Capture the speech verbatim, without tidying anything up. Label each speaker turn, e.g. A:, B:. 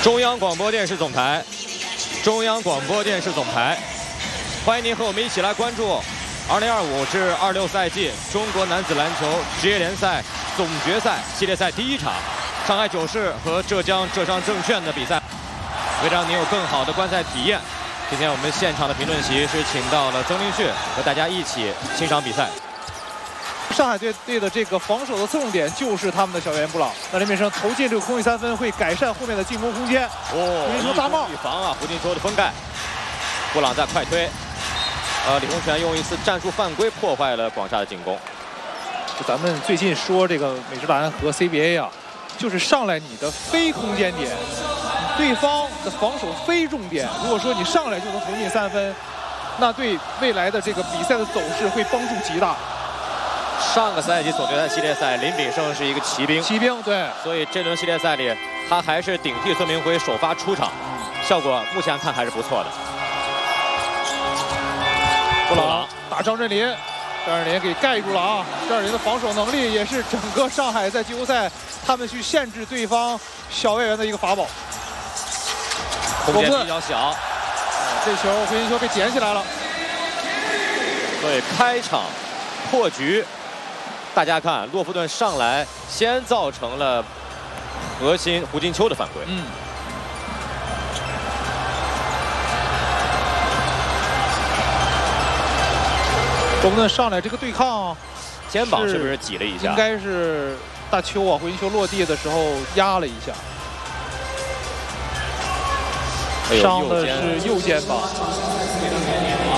A: 中央广播电视总台，中央广播电视总台，欢迎您和我们一起来关注二零二五至二六赛季中国男子篮球职业联赛总决赛系列赛第一场，上海九世和浙江浙商证券的比赛。为了让您有更好的观赛体验，今天我们现场的评论席是请到了曾林旭和大家一起欣赏比赛。
B: 上海队队的这个防守的侧重点就是他们的小袁布朗。那林炳生投进这个空位三分，会改善后面的进攻空间。
A: 哦，
B: 胡金秋大帽
A: 预防啊，胡金秋的封盖。布朗在快推，呃，李洪权用一次战术犯规破坏了广厦的进攻。
B: 就咱们最近说这个美职篮和 C B A 啊，就是上来你的非空间点，对方的防守非重点。如果说你上来就能投进三分，那对未来的这个比赛的走势会帮助极大。
A: 上个赛季总决赛系列赛，林炳胜是一个骑兵，
B: 骑兵对，
A: 所以这轮系列赛里，他还是顶替孙明辉首发出场，效果目前看还是不错的。布朗
B: 打张镇麟，张镇麟给盖住了啊！张镇麟的防守能力也是整个上海在季后赛他们去限制对方小外援的一个法宝。
A: 空间比较小，
B: 这球胡金秋被捡起来了。
A: 所以开场破局。 大家看，洛夫顿上来先造成了核心胡金秋的犯规。
B: 嗯。洛夫顿上来这个对抗，
A: 肩膀是不是挤了一下？
B: 应该是大邱啊，胡金秋落地的时候压了一下。伤的是右肩膀。